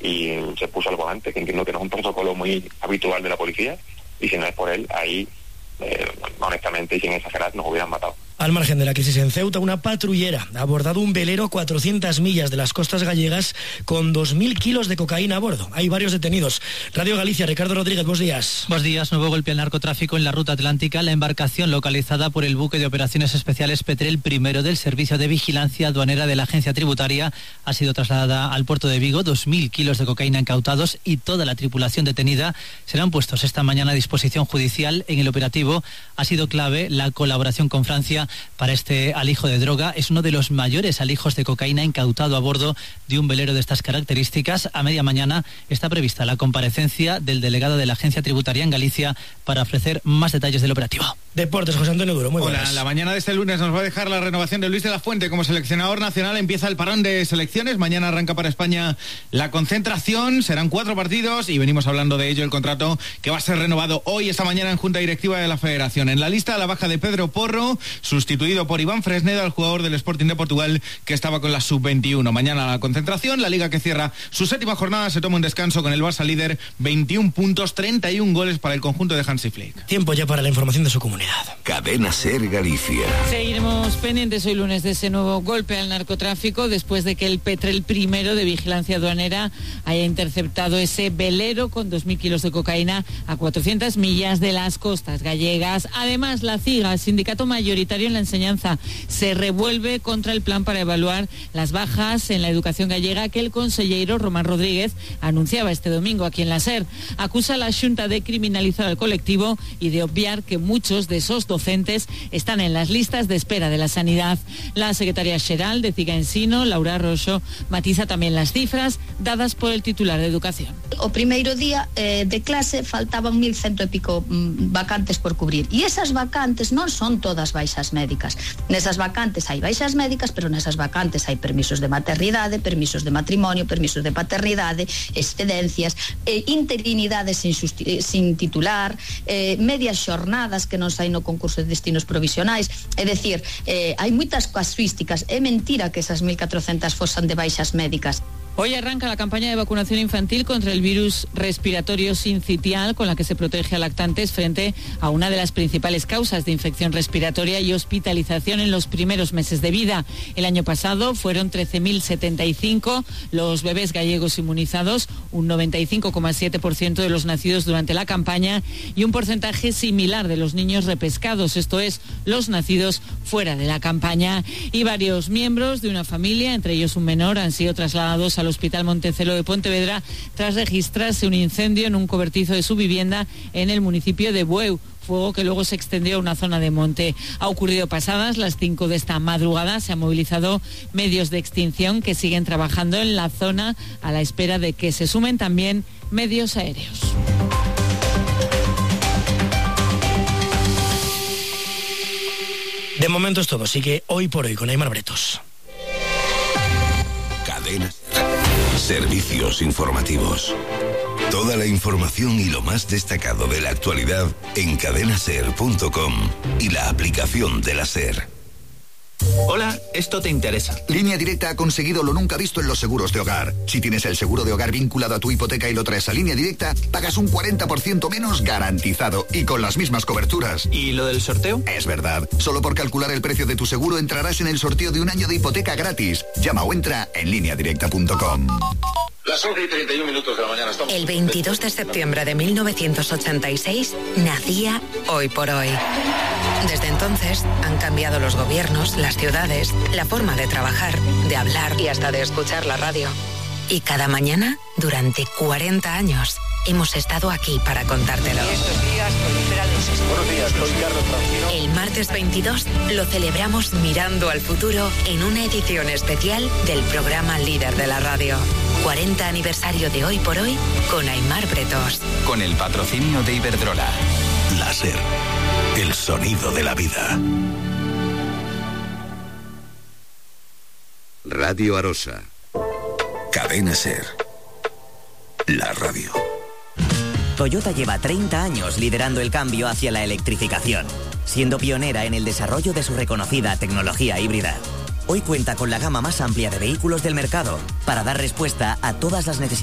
y se puso al volante, que entiendo que no es un protocolo muy habitual de la policía, y si no es por él, ahí, honestamente y sin exagerar, nos hubieran matado. Al margen de la crisis en Ceuta, una patrullera ha abordado un velero a 400 millas de las costas gallegas con 2.000 kilos de cocaína a bordo. Hay varios detenidos. Radio Galicia, Ricardo Rodríguez, buenos días. Buenos días. Nuevo golpe al narcotráfico en la ruta atlántica. La embarcación localizada por el buque de operaciones especiales Petrel I del Servicio de Vigilancia Aduanera de la Agencia Tributaria ha sido trasladada al puerto de Vigo. 2.000 kilos de cocaína incautados y toda la tripulación detenida serán puestos esta mañana a disposición judicial. En el operativo ha sido clave la colaboración con Francia para este alijo de droga. Es uno de los mayores alijos de cocaína incautado a bordo de un velero de estas características. A media mañana está prevista la comparecencia del delegado de la Agencia Tributaria en Galicia para ofrecer más detalles del operativo. Deportes, José Antonio Duro, muy buenas. Hola, la mañana de este lunes nos va a dejar la renovación de Luis de la Fuente como seleccionador nacional. Empieza el parón de selecciones. Mañana arranca para España la concentración. Serán 4 partidos y venimos hablando de ello, el contrato que va a ser renovado hoy, esta mañana, en Junta Directiva de la Federación. En la lista, la baja de Pedro Porro, sustituido por Iván Fresneda, el jugador del Sporting de Portugal que estaba con la sub-21. Mañana la concentración, la Liga que cierra su 7ª jornada se toma un descanso con el Barça líder, 21 puntos, 31 goles para el conjunto de Hansi Flick. Tiempo ya para la información de su comunidad. Cadena SER Galicia. Seguiremos pendientes hoy lunes de ese nuevo golpe al narcotráfico después de que el Petrel I de Vigilancia Aduanera haya interceptado ese velero con 2.000 kilos de cocaína a 400 millas de las costas gallegas. Además, la CIGA, sindicato mayoritario en la enseñanza, se revuelve contra el plan para evaluar las bajas en la educación gallega que el consellero Román Rodríguez anunciaba este domingo aquí en la SER. Acusa a la Xunta de criminalizar al colectivo y de obviar que muchos de esos docentes están en las listas de espera de la sanidad. La secretaria xeral de CIGA Ensino, Laura Roxo, matiza también las cifras dadas por el titular de Educación. O primeiro día de clase faltaban 1.100 e pico vacantes por cubrir, e esas vacantes non son todas baixas médicas. Nesas vacantes hai baixas médicas, pero nesas vacantes hai permisos de maternidade, permisos de matrimonio, permisos de paternidade, excedencias, interinidades sin titular, medias xornadas que non saen no concurso de destinos provisionais. É dicir, hai moitas casuísticas. É mentira que esas 1.400 fosan de baixas médicas. Hoy arranca la campaña de vacunación infantil contra el virus respiratorio sincitial, con la que se protege a lactantes frente a una de las principales causas de infección respiratoria y hospitalización en los primeros meses de vida. El año pasado fueron 13.075 los bebés gallegos inmunizados, un 95,7% de los nacidos durante la campaña y un porcentaje similar de los niños repescados, esto es, los nacidos fuera de la campaña. Y varios miembros de una familia, entre ellos un menor, han sido trasladados al Hospital Montecelo de Pontevedra tras registrarse un incendio en un cobertizo de su vivienda en el municipio de Bueu. Fuego que luego se extendió a una zona de monte. Ha ocurrido pasadas las 5 de esta madrugada. Se han movilizado medios de extinción que siguen trabajando en la zona a la espera de que se sumen también medios aéreos. De momento es todo. Sigue Hoy por Hoy con Aimar Bretos. Cadena Servicios informativos. Toda la información y lo más destacado de la actualidad en cadenaser.com y la aplicación de la SER. Hola, esto te interesa. Línea Directa ha conseguido lo nunca visto en los seguros de hogar. Si tienes el seguro de hogar vinculado a tu hipoteca y lo traes a Línea Directa, pagas un 40% menos garantizado y con las mismas coberturas. ¿Y lo del sorteo? Es verdad. Solo por calcular el precio de tu seguro entrarás en el sorteo de un año de hipoteca gratis. Llama o entra en lineadirecta.com. Las 11:31 de la mañana estamos... El 22 de septiembre de 1986 nacía Hoy por Hoy. Desde entonces han cambiado los gobiernos, las ciudades, la forma de trabajar, de hablar y hasta de escuchar la radio. Y cada mañana, durante 40 años, hemos estado aquí para contártelo. Buenos días, soy Carlos Francino. El martes 22 lo celebramos mirando al futuro en una edición especial del programa líder de la radio. 40 aniversario de Hoy por Hoy con Aimar Bretos. Con el patrocinio de Iberdrola. La SER, el sonido de la vida. Radio Arosa. Cadena SER. La radio. Toyota lleva 30 años liderando el cambio hacia la electrificación, siendo pionera en el desarrollo de su reconocida tecnología híbrida. Hoy cuenta con la gama más amplia de vehículos del mercado para dar respuesta a todas las necesidades